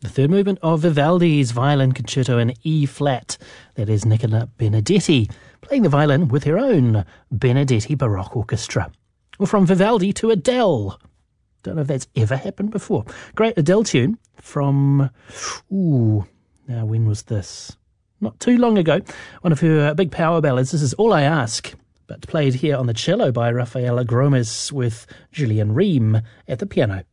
The third movement of Vivaldi's Violin Concerto in E-flat. That is Nicola Benedetti, playing the violin with her own Benedetti Baroque Orchestra. Or from Vivaldi to Adele. Don't know if that's ever happened before. Great Adele tune from, now when was this? Not too long ago. One of her big power ballads. This is All I Ask, but played here on the cello by Rafaela Gromes with Julian Ream at the piano.